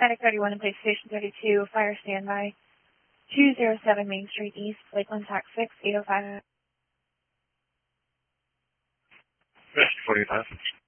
Atlantic 31 in place station 32, fire standby. 207 Main Street East, Lakeland Tax 6, 805. 45.